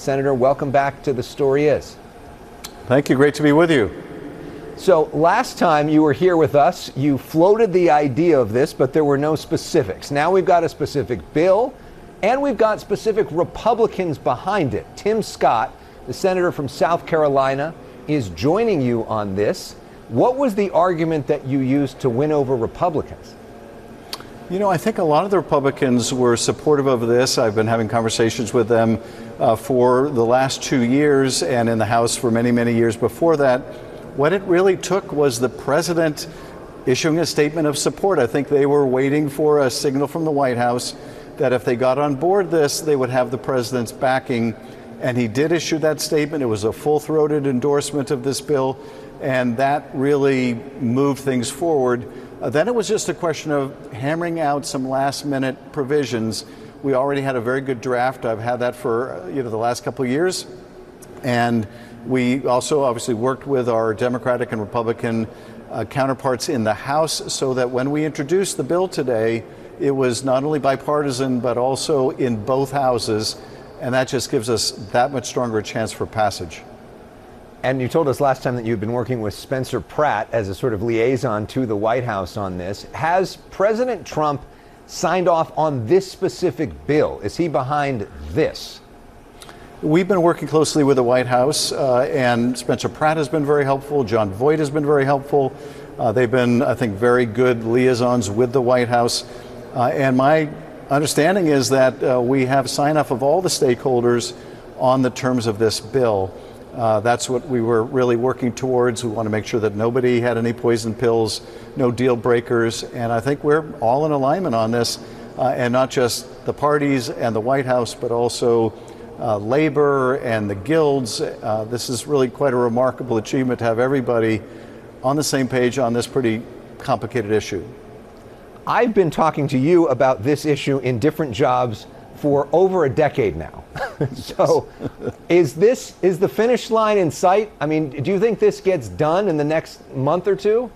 Senator, welcome back to The Story Is. Thank you. Great to be with you. So last time you were here with us, you floated the idea of this, but there were no specifics. Now we've got a specific bill, and we've got specific Republicans behind it. Tim Scott, the senator from South Carolina, is joining you on this. What was the argument that you used to win over Republicans? You know, I think a lot of the Republicans were supportive of this. I've been having conversations with them for the last 2 years, and in the House for many, many years before that. What it really took was the president issuing a statement of support. I think they were waiting for a signal from the White House that if they got on board this, they would have the president's backing. And he did issue that statement. It was a full-throated endorsement of this bill, and that really moved things forward. Then it was just a question of hammering out some last-minute provisions. We already had a very good draft. I've had that for the last couple of years. And we also obviously worked with our Democratic and Republican counterparts in the House so that when we introduced the bill today, it was not only bipartisan, but also in both houses. And that just gives us that much stronger a chance for passage. And you told us last time that you've been working with Spencer Pratt as a sort of liaison to the White House on this. Has President Trump signed off on this specific bill? Is he behind this? We've been working closely with the White House, and Spencer Pratt has been very helpful. Jon Voight has been very helpful. They've been, I think, very good liaisons with the White House. And my understanding is that we have sign-off of all the stakeholders on the terms of this bill. That's what we were really working towards. We want to make sure that nobody had any poison pills, no deal breakers. And I think we're all in alignment on this, and not just the parties and the White House, but also labor and the guilds. This is really quite a remarkable achievement to have everybody on the same page on this pretty complicated issue. I've been talking to you about this issue in different jobs for over a decade now. So is the finish line in sight? I mean, do you think this gets done in the next month or two?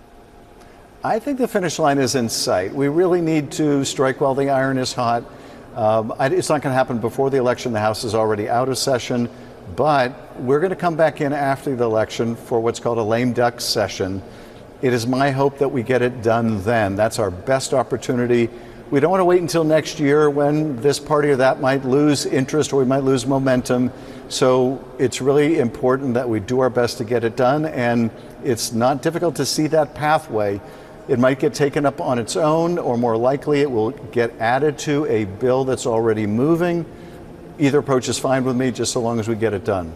I think the finish line is in sight. We really need to strike while the iron is hot. It's not going to happen before the election. The House is already out of session, but we're going to come back in after the election for what's called a lame duck session. It is my hope that we get it done then. That's our best opportunity. We don't want to wait until next year when this party or that might lose interest or we might lose momentum. So it's really important that we do our best to get it done, and it's not difficult to see that pathway. It might get taken up on its own, or more likely it will get added to a bill that's already moving. Either approach is fine with me, just so long as we get it done.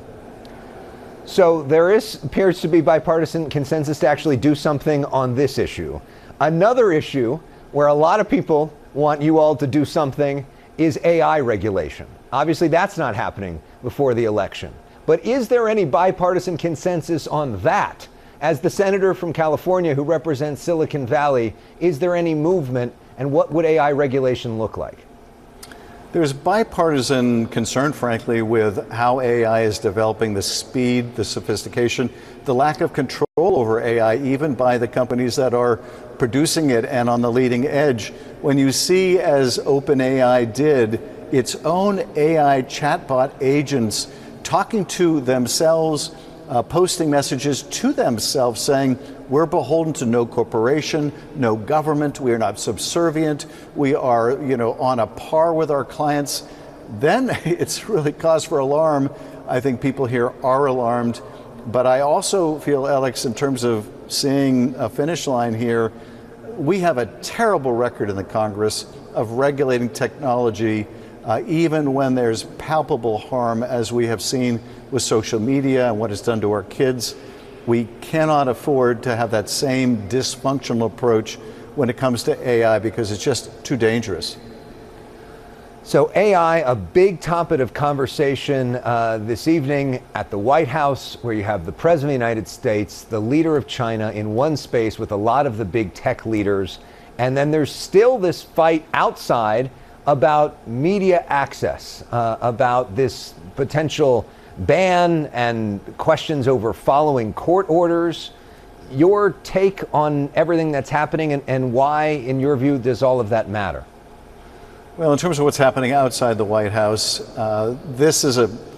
So there appears to be bipartisan consensus to actually do something on this issue. Another issue where a lot of people want you all to do something is AI regulation. Obviously, that's not happening before the election. But is there any bipartisan consensus on that? As the senator from California who represents Silicon Valley, is there any movement, and what would AI regulation look like? There's bipartisan concern, frankly, with how AI is developing, the speed, the sophistication, the lack of control over AI, even by the companies that are producing it and on the leading edge. When you see, as OpenAI did, its own AI chatbot agents talking to themselves, posting messages to themselves saying, we're beholden to no corporation, no government, we are not subservient, we are, on a par with our clients, then it's really cause for alarm. I think people here are alarmed. But I also feel, Alex, in terms of seeing a finish line here, we have a terrible record in the Congress of regulating technology, even when there's palpable harm, as we have seen with social media and what it's done to our kids. We cannot afford to have that same dysfunctional approach when it comes to AI, because it's just too dangerous. So AI, a big topic of conversation this evening at the White House, where you have the President of the United States, the leader of China in one space with a lot of the big tech leaders. And then there's still this fight outside about media access, about this potential ban and questions over following court orders. Your take on everything that's happening, and why, in your view, does all of that matter? Well, in terms of what's happening outside the White House, this is